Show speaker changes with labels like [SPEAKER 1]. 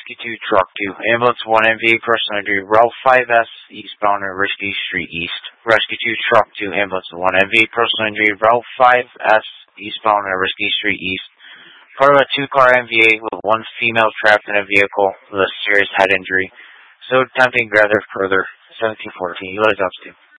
[SPEAKER 1] Rescue 2, Truck 2, Ambulance 1, MVA personal injury, Route 5S, eastbound on Risky Street East. Rescue 2, Truck 2, Ambulance 1, MVA personal injury, Route 5S, eastbound on Risky Street East. Part of a two-car MVA with one female trapped in a vehicle with a serious head injury. So attempting to gather further. 1714. Utilize up to.